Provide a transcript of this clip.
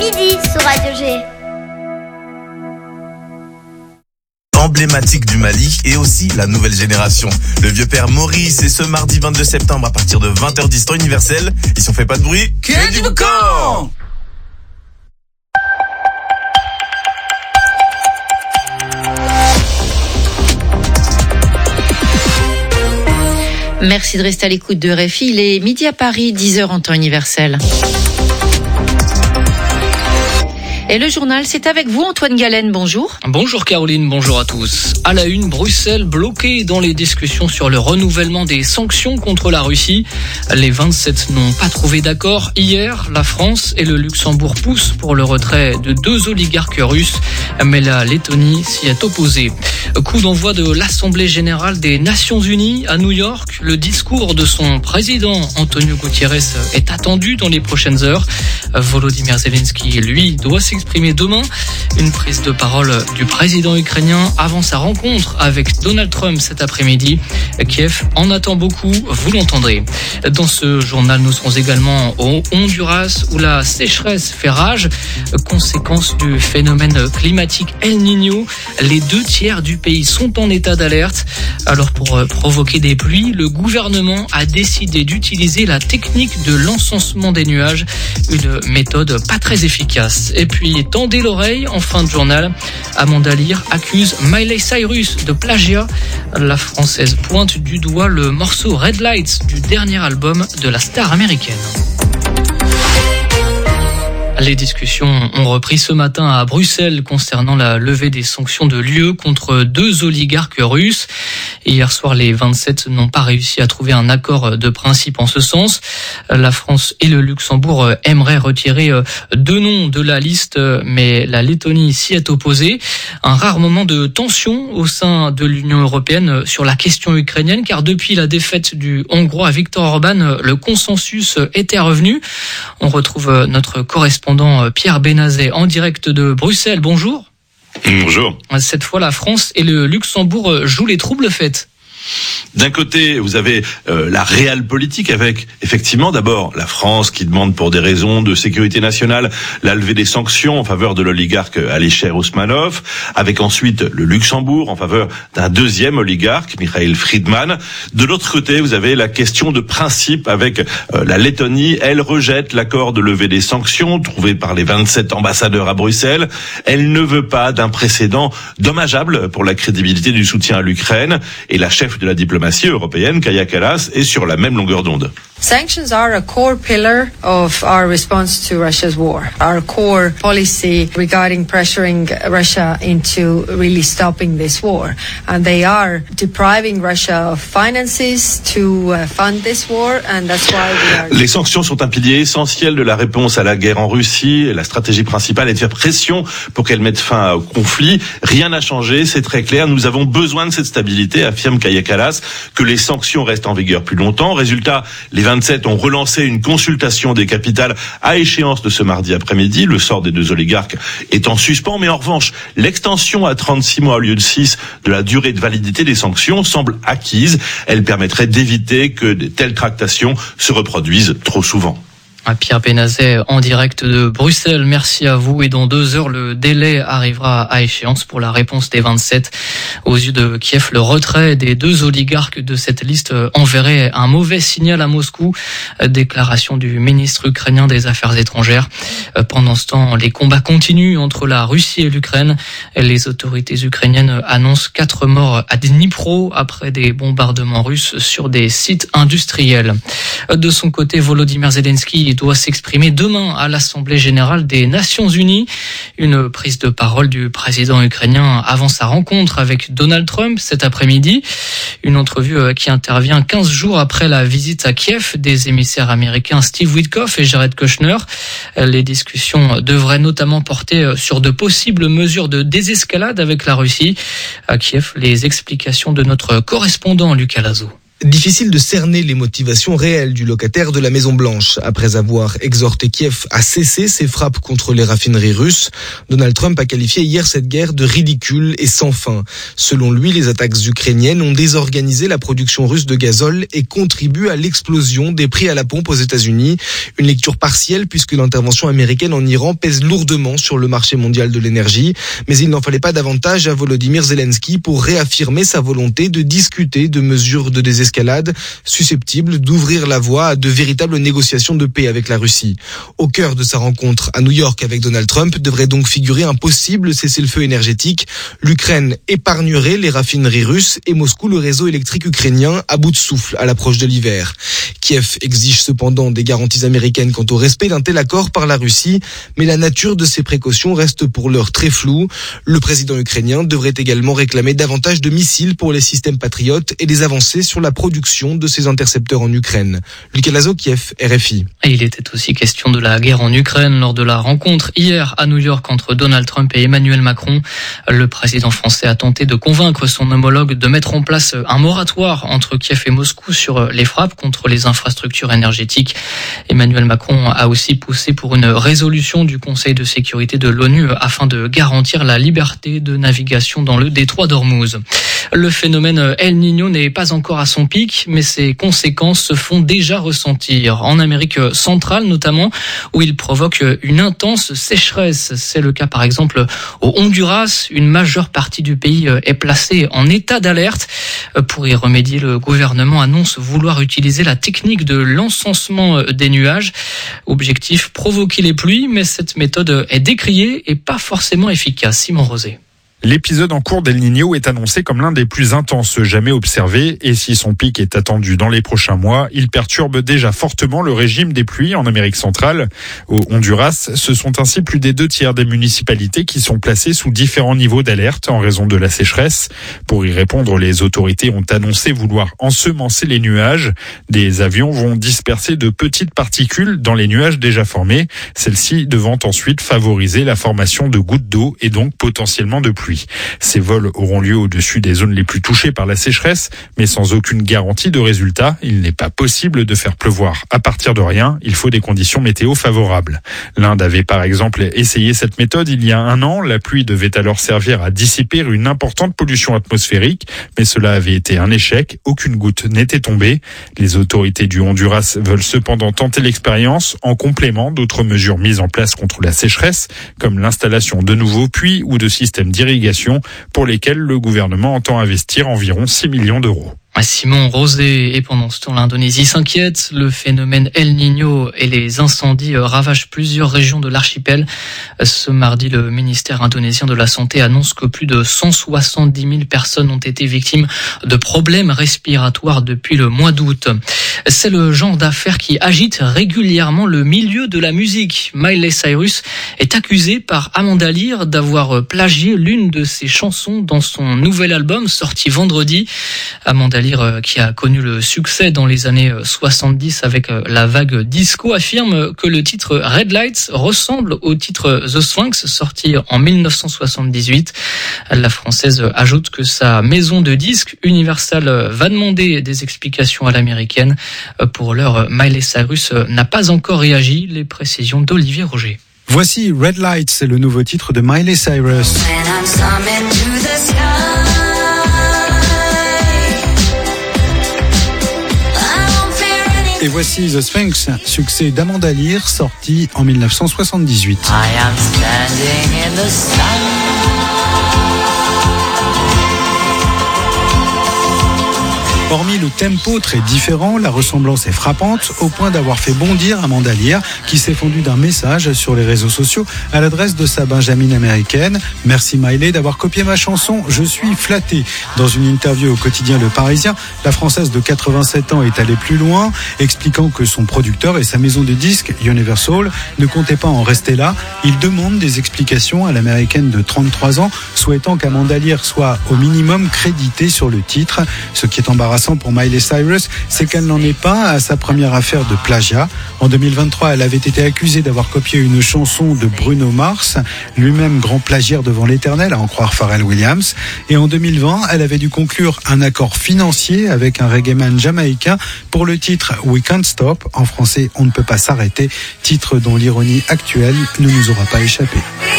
midi sur Radio G. Emblématique du Mali et aussi la nouvelle génération. Le vieux père Maurice et ce mardi 22 septembre à partir de 20h10 temps universel. Et si on fait pas de bruit, que du boucan! Merci de rester à l'écoute de RFI. Il est midi à Paris, 10h en temps universel. Et le journal, c'est avec vous, Antoine Galen. Bonjour. Bonjour Caroline, bonjour à tous. À la une, Bruxelles bloquée dans les discussions sur le renouvellement des sanctions contre la Russie. Les 27 n'ont pas trouvé d'accord. Hier, la France et le Luxembourg poussent pour le retrait de 2 oligarques russes, mais la Lettonie s'y est opposée. Coup d'envoi de l'Assemblée générale des Nations Unies à New York. Le discours de son président, Antonio Guterres, est attendu dans les prochaines heures. Volodymyr Zelensky, lui, doit s'exprimer demain. Une prise de parole du président ukrainien avant sa rencontre avec Donald Trump cet après-midi. Kiev en attend beaucoup, vous l'entendrez. Dans ce journal, nous serons également au Honduras où la sécheresse fait rage. Conséquence du phénomène climatique El Niño, les 2/3 du pays sont en état d'alerte. Alors pour provoquer des pluies, le gouvernement a décidé d'utiliser la technique de l'encensement des nuages, une méthode pas très efficace. Et puis, tendez l'oreille, en fin de journal, Amanda Lear accuse Miley Cyrus de plagiat. La Française pointe du doigt le morceau Red Lights du dernier album de la star américaine. Les discussions ont repris ce matin à Bruxelles concernant la levée des sanctions de l'UE contre 2 oligarques russes. Hier soir, les 27 n'ont pas réussi à trouver un accord de principe en ce sens. La France et le Luxembourg aimeraient retirer 2 noms de la liste, mais la Lettonie s'y est opposée. Un rare moment de tension au sein de l'Union européenne sur la question ukrainienne, car depuis la défaite du Hongrois Viktor Orban, le consensus était revenu. On retrouve notre correspondant Pierre Benazet en direct de Bruxelles. Bonjour. Bonjour. Cette fois, la France et le Luxembourg jouent les troubles faits. D'un côté, vous avez la réelle politique avec, effectivement, d'abord la France qui demande pour des raisons de sécurité nationale la levée des sanctions en faveur de l'oligarque Alisher Usmanov, avec ensuite le Luxembourg en faveur d'un deuxième oligarque, Mikhail Friedman. De l'autre côté, vous avez la question de principe avec la Lettonie. Elle rejette l'accord de levée des sanctions trouvé par les 27 ambassadeurs à Bruxelles. Elle ne veut pas d'un précédent dommageable pour la crédibilité du soutien à l'Ukraine. Et la chef de la diplomatie européenne, Kaja Kallas, est sur la même longueur d'onde. Sanctions are a core pillar of our response to Russia's war. Our core policy regarding pressuring Russia into really stopping this war. And they are depriving Russia of finances to fund this war, and that's why we are... Les sanctions sont un pilier essentiel de la réponse à la guerre en Russie. La stratégie principale est de faire pression pour qu'elle mette fin au conflit. Rien n'a changé, c'est très clair. Nous avons besoin de cette stabilité, affirme Kaja Kallas, que les sanctions restent en vigueur plus longtemps. Résultat, les 27 ont relancé une consultation des capitales à échéance de ce mardi après-midi. Le sort des 2 oligarques est en suspens, mais en revanche, l'extension à 36 mois au lieu de 6 de la durée de validité des sanctions semble acquise. Elle permettrait d'éviter que de telles tractations se reproduisent trop souvent. Pierre Benazet en direct de Bruxelles, merci à vous. Et dans 2 heures, le délai arrivera à échéance pour la réponse des 27. Aux yeux de Kiev, le retrait des 2 oligarques de cette liste enverrait un mauvais signal à Moscou. Déclaration du ministre ukrainien des Affaires étrangères. Pendant ce temps, les combats continuent entre la Russie et l'Ukraine. Les autorités ukrainiennes annoncent 4 morts à Dnipro après des bombardements russes sur des sites industriels. De son côté, Volodymyr Zelensky doit s'exprimer demain à l'Assemblée générale des Nations Unies. Une prise de parole du président ukrainien avant sa rencontre avec Donald Trump cet après-midi. Une entrevue qui intervient 15 jours après la visite à Kiev des émissaires américains Steve Witkoff et Jared Kushner. Les discussions devraient notamment porter sur de possibles mesures de désescalade avec la Russie. À Kiev, les explications de notre correspondant Lucas Lazo. Difficile de cerner les motivations réelles du locataire de la Maison-Blanche. Après avoir exhorté Kiev à cesser ses frappes contre les raffineries russes, Donald Trump a qualifié hier cette guerre de ridicule et sans fin. Selon lui, les attaques ukrainiennes ont désorganisé la production russe de gazole et contribuent à l'explosion des prix à la pompe aux États-Unis. Une lecture partielle puisque l'intervention américaine en Iran pèse lourdement sur le marché mondial de l'énergie. Mais il n'en fallait pas davantage à Volodymyr Zelensky pour réaffirmer sa volonté de discuter de mesures de désescalade susceptibles d'ouvrir la voie à de véritables négociations de paix avec la Russie. Au cœur de sa rencontre à New York avec Donald Trump devrait donc figurer un possible cessez-le-feu énergétique. L'Ukraine épargnerait les raffineries russes et Moscou le réseau électrique ukrainien à bout de souffle à l'approche de l'hiver. Kiev exige cependant des garanties américaines quant au respect d'un tel accord par la Russie, mais la nature de ces précautions reste pour l'heure très floue. Le président ukrainien devrait également réclamer davantage de missiles pour les systèmes patriotes et des avancées sur la production de ces intercepteurs en Ukraine. Lucas Lazo, Kiev, RFI. Et il était aussi question de la guerre en Ukraine lors de la rencontre hier à New York entre Donald Trump et Emmanuel Macron. Le président français a tenté de convaincre son homologue de mettre en place un moratoire entre Kiev et Moscou sur les frappes contre les infrastructures énergétiques. Emmanuel Macron a aussi poussé pour une résolution du Conseil de sécurité de l'ONU afin de garantir la liberté de navigation dans le détroit d'Ormuz. Le phénomène El Niño n'est pas encore à son pic, mais ses conséquences se font déjà ressentir. En Amérique centrale notamment, où il provoque une intense sécheresse. C'est le cas par exemple au Honduras. Une majeure partie du pays est placée en état d'alerte. Pour y remédier, le gouvernement annonce vouloir utiliser la technique de l'encensement des nuages. Objectif, provoquer les pluies, mais cette méthode est décriée et pas forcément efficace. Simon Rosé. L'épisode en cours d'El Niño est annoncé comme l'un des plus intenses jamais observés et si son pic est attendu dans les prochains mois, il perturbe déjà fortement le régime des pluies en Amérique centrale. Au Honduras, ce sont ainsi plus des 2/3 des municipalités qui sont placées sous différents niveaux d'alerte en raison de la sécheresse. Pour y répondre, les autorités ont annoncé vouloir ensemencer les nuages. Des avions vont disperser de petites particules dans les nuages déjà formés, celles-ci devant ensuite favoriser la formation de gouttes d'eau et donc potentiellement de pluie. Ces vols auront lieu au-dessus des zones les plus touchées par la sécheresse, mais sans aucune garantie de résultat. Il n'est pas possible de faire pleuvoir à partir de rien. Il faut des conditions météo favorables. L'Inde avait par exemple essayé cette méthode il y a 1 an. La pluie devait alors servir à dissiper une importante pollution atmosphérique, mais cela avait été un échec. Aucune goutte n'était tombée. Les autorités du Honduras veulent cependant tenter l'expérience en complément d'autres mesures mises en place contre la sécheresse, comme l'installation de nouveaux puits ou de systèmes d'irrigation pour lesquels le gouvernement entend investir environ 6 millions d'euros. Simon Rosé. Et pendant ce temps, l'Indonésie s'inquiète. Le phénomène El Niño et les incendies ravagent plusieurs régions de l'archipel. Ce mardi, le ministère indonésien de la Santé annonce que plus de 170 000 personnes ont été victimes de problèmes respiratoires depuis le mois d'août. C'est le genre d'affaire qui agite régulièrement le milieu de la musique. Miley Cyrus est accusée par Amanda Lear d'avoir plagié l'une de ses chansons dans son nouvel album sorti vendredi. Amanda Lear, qui a connu le succès dans les années 70 avec la vague disco, affirme que le titre Red Lights ressemble au titre The Sphinx sorti en 1978. La Française ajoute que sa maison de disques Universal va demander des explications à l'américaine. Pour l'heure, Miley Cyrus n'a pas encore réagi. Les précisions d'Olivier Roger. Voici Red Lights, c'est le nouveau titre de Miley Cyrus. Et voici The Sphinx, succès d'Amanda Lear, sorti en 1978. I am standing in the sun. Hormis le tempo très différent, la ressemblance est frappante au point d'avoir fait bondir Amanda Lear qui s'est fondue d'un message sur les réseaux sociaux à l'adresse de sa benjamine américaine. Merci Miley d'avoir copié ma chanson, je suis flattée. Dans une interview au quotidien Le Parisien, la Française de 87 ans est allée plus loin, expliquant que son producteur et sa maison de disques Universal ne comptaient pas en rester là. Il demande des explications à l'américaine de 33 ans, souhaitant qu'Amanda Lear soit au minimum créditée sur le titre, ce qui est embarrassant embarrassant pour Miley Cyrus, c'est qu'elle n'en est pas à sa première affaire de plagiat. En 2023, elle avait été accusée d'avoir copié une chanson de Bruno Mars, lui-même grand plagiaire devant l'Éternel, à en croire Pharrell Williams. Et en 2020, elle avait dû conclure un accord financier avec un reggaeman jamaïcain pour le titre We Can't Stop, en français On ne peut pas s'arrêter, titre dont l'ironie actuelle ne nous aura pas échappé.